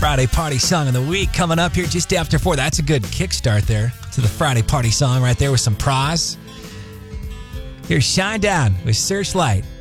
Friday party song of the week coming up here just after 4. That's a good kickstart there to the Friday party song right there with some pros. Here's Shine Down with Searchlight.